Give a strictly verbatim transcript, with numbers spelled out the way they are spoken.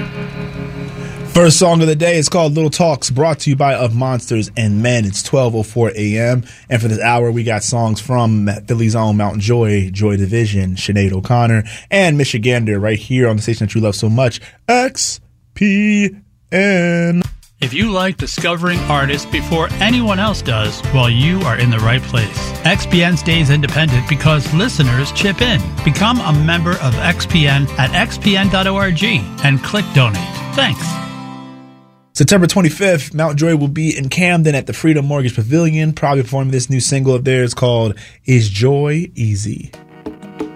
First song of the day is called Little Talks, brought to you by Of Monsters and Men. It's twelve oh four a.m. And for this hour, we got songs from Philly's own Mountain Joy, Joy Division, Sinead O'Connor, and Michigander right here on the station that you love so much, X P N. If you like discovering artists before anyone else does, well, you are in the right place. X P N stays independent because listeners chip in. Become a member of X P N at x p n dot org and click donate. Thanks. September twenty-fifth, Mountain Joy will be in Camden at the Freedom Mortgage Pavilion, probably performing this new single of theirs called Is Joy Easy?